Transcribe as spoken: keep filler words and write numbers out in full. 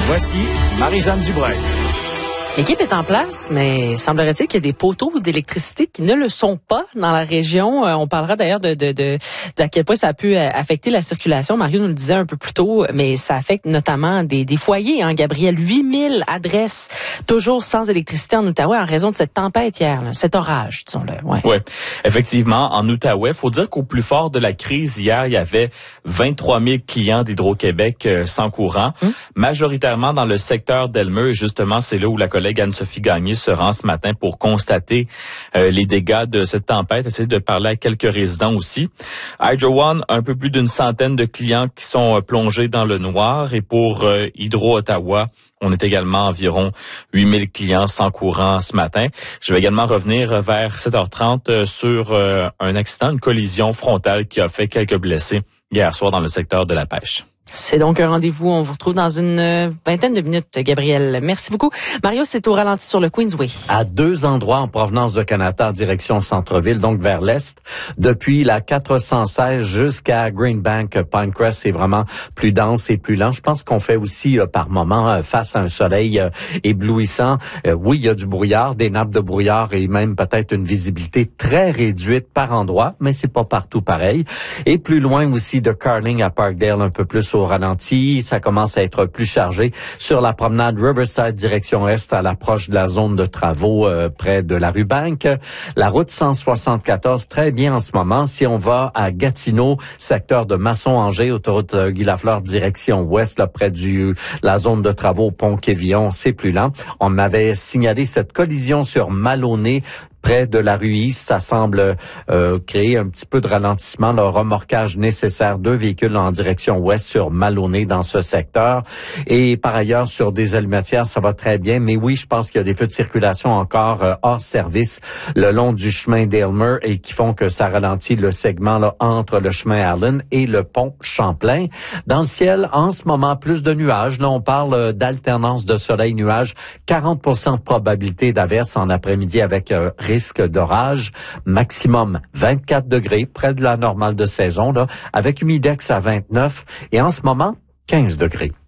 Voici Marie-Jeanne Dubreuil. L'équipe est en place, mais semblerait-il qu'il y a des poteaux d'électricité qui ne le sont pas dans la région. Euh, on parlera d'ailleurs de, de, de, d'à quel point ça a pu affecter la circulation. Mario nous le disait un peu plus tôt, mais ça affecte notamment des, des foyers. Hein, Gabriel, huit mille adresses toujours sans électricité en Outaouais en raison de cette tempête hier, là, cet orage, disons-le. Ouais. Oui, effectivement, en Outaouais, faut dire qu'au plus fort de la crise hier, il y avait vingt-trois mille clients d'Hydro-Québec euh, sans courant, hum. majoritairement dans le secteur d'Elmer. Et justement, c'est là où la collègue Anne-Sophie Gagné se rend ce matin pour constater euh, les dégâts de cette tempête, essayer de parler à quelques résidents aussi. Hydro One, un peu plus d'une centaine de clients qui sont euh, plongés dans le noir. Et pour euh, Hydro-Ottawa, on est également environ huit mille clients sans courant ce matin. Je vais également revenir vers sept heures trente euh, sur euh, un accident, une collision frontale qui a fait quelques blessés hier soir dans le secteur de la pêche. C'est donc un rendez-vous. On vous retrouve dans une vingtaine de minutes, Gabriel. Merci beaucoup. Mario, c'est au ralenti sur le Queensway. À deux endroits en provenance de Kanata en direction centre-ville, donc vers l'est. Depuis la quatre cent seize jusqu'à Greenbank, Pinecrest, c'est vraiment plus dense et plus lent. Je pense qu'on fait aussi là, par moment euh, face à un soleil euh, éblouissant. Euh, oui, il y a du brouillard, des nappes de brouillard et même peut-être une visibilité très réduite par endroit, mais c'est pas partout pareil. Et plus loin aussi de Carling à Parkdale, un peu plus au ralenti, ça commence à être plus chargé sur la promenade Riverside direction est à l'approche de la zone de travaux euh, près de la rue Bank. La route cent soixante-quatorze très bien en ce moment. Si on va à Gatineau, secteur de Masson-Angers, autoroute euh, Guy Lafleur direction ouest, là près du la zone de travaux Pont-Quévillon, c'est plus lent. On m'avait signalé cette collision sur Maloney près de la rue East, ça semble euh, créer un petit peu de ralentissement, le remorquage nécessaire, deux véhicules en direction ouest sur Maloney dans ce secteur. Et par ailleurs, sur des allumetières, ça va très bien. Mais oui, je pense qu'il y a des feux de circulation encore euh, hors service le long du chemin d'Aylmer et qui font que ça ralentit le segment là entre le chemin Allen et le pont Champlain. Dans le ciel, en ce moment, plus de nuages. Là, on parle d'alternance de soleil-nuages. quarante pour cent de probabilité d'averse en après-midi avec euh, risque d'orage, maximum vingt-quatre degrés, près de la normale de saison, là, avec humidex à vingt-neuf et en ce moment, quinze degrés.